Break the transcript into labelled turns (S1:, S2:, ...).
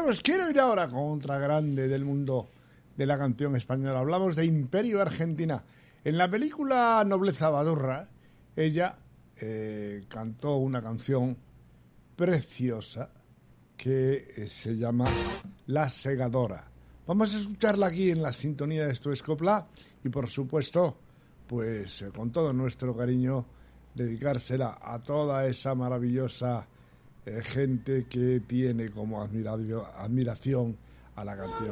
S1: pues quiero ir ahora con otra grande del mundo de la canción española. Hablamos de Imperio Argentina. En la película Nobleza Badurra, ella cantó una canción preciosa que se llama La Segadora. Vamos a escucharla aquí en la sintonía de Esto es Copla y, por supuesto, pues con todo nuestro cariño, dedicársela a toda esa maravillosa gente que tiene como admiración a la canción